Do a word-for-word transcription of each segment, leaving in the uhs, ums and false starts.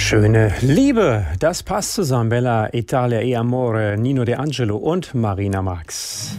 Schöne Liebe, das passt zusammen. Bella Italia e Amore, Nino De Angelo und Marina Max.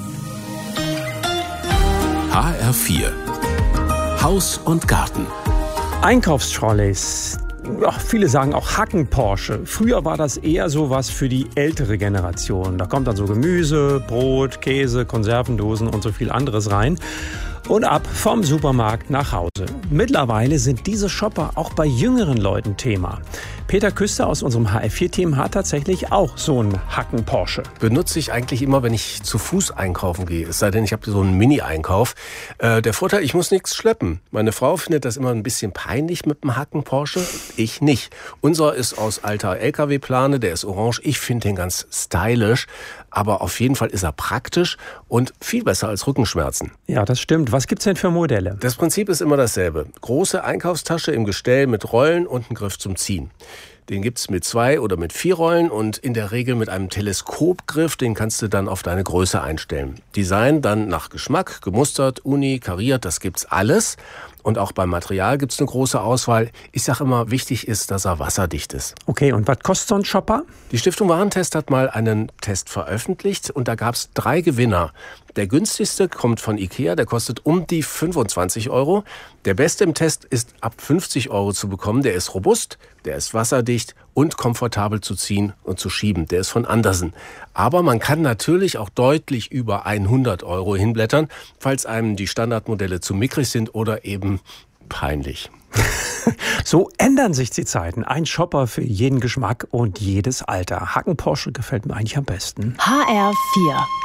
H R vier Haus und Garten. Einkaufstrolleys. Ja, viele sagen auch Hacken-Porsche. Früher war das eher so was für die ältere Generation. Da kommt dann so Gemüse, Brot, Käse, Konservendosen und so viel anderes rein. Und ab vom Supermarkt nach Hause. Mittlerweile sind diese Shopper auch bei jüngeren Leuten Thema. Peter Küster aus unserem H R vier-Team hat tatsächlich auch so einen Hacken-Porsche. Benutze ich eigentlich immer, wenn ich zu Fuß einkaufen gehe. Es sei denn, ich habe so einen Mini-Einkauf. Äh, der Vorteil, ich muss nichts schleppen. Meine Frau findet das immer ein bisschen peinlich mit dem Hacken-Porsche. Ich nicht. Unser ist aus alter L K W-Plane, der ist orange. Ich finde den ganz stylisch. Aber auf jeden Fall ist er praktisch und viel besser als Rückenschmerzen. Ja, das stimmt. Was gibt's denn für Modelle? Das Prinzip ist immer dasselbe. Große Einkaufstasche im Gestell mit Rollen und einen Griff zum Ziehen. Den gibt's mit zwei oder mit vier Rollen und in der Regel mit einem Teleskopgriff. Den kannst du dann auf deine Größe einstellen. Design dann nach Geschmack, gemustert, uni, kariert, das gibt's alles. Und auch beim Material gibt's eine große Auswahl. Ich sage immer, wichtig ist, dass er wasserdicht ist. Okay, und was kostet so ein Shopper? Die Stiftung Warentest hat mal einen Test veröffentlicht und da gab's drei Gewinner. Der günstigste kommt von Ikea, der kostet um die fünfundzwanzig Euro. Der beste im Test ist ab fünfzig Euro zu bekommen. Der ist robust, der ist wasserdicht und komfortabel zu ziehen und zu schieben. Der ist von Andersen. Aber man kann natürlich auch deutlich über hundert Euro hinblättern, falls einem die Standardmodelle zu mickrig sind oder eben peinlich. So ändern sich die Zeiten. Ein Shopper für jeden Geschmack und jedes Alter. Hacken Porsche gefällt mir eigentlich am besten. H R vier